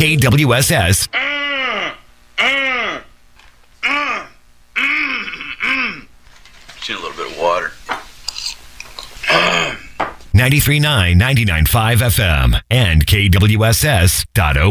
KWSS. Just a little bit of water. 93.9, 99.5 FM and KWSS.org.